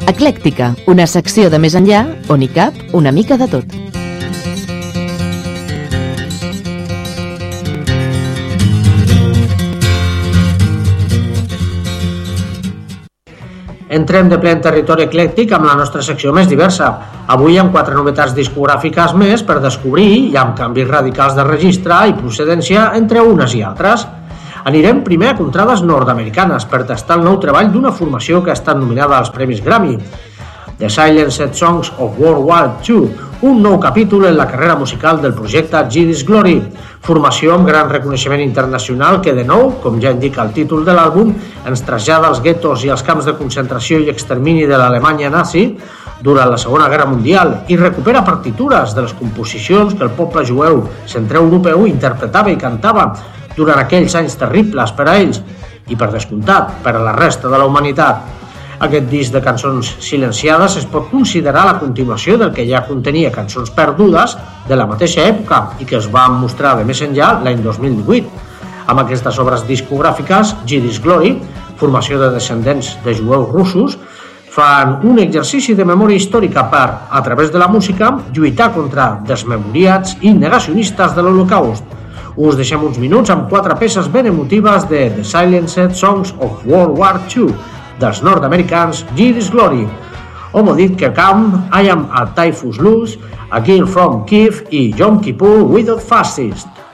Eclèctica, una secció de més enllà on hi cap una mica de tot. Entrem de ple en territori eclèctic amb la nostra secció més diversa. Avui amb 4 novetats discogràfiques més per descobrir i amb canvis radicals de registre i procedència entre unes i altres. Anirem primer a contrades nord-americanes per tastar el nou treball d'una formació que ha estat nominada als Premis Grammy. The Silenced Songs of World War II, un nou capítol en la carrera musical del projecte Jiddisch Glory, formació amb gran reconeixement internacional que, de nou, com ja indica el títol de l'àlbum, ens trasllada als guetos i als camps de concentració i extermini de l'Alemanya nazi durant la Segona Guerra Mundial i recupera partitures de les composicions que el poble jueu centreeuropeu interpretava i cantava durant aquells anys terribles per a ells i, per descomptat, per a la resta de la humanitat. Aquest disc de cançons silenciades es pot considerar la continuació del que ja contenia cançons perdudes de la mateixa època i que es van mostrar de més enllà l'any 2018. Amb aquestes obres discogràfiques, Jiddisch Glory, formació de descendents de jueus russos, fan un exercici de memòria històrica per, a través de la música, lluitar contra desmemoriats i negacionistes de l'Holocaust. Us deixem uns minuts amb 4 peces ben emotives de The Silenced Songs of World War II, dels nord-americans Jiddisch Glory. Homo dit que come, I am a typhus loose, a girl from Kiev i Yom Kippur without fascist.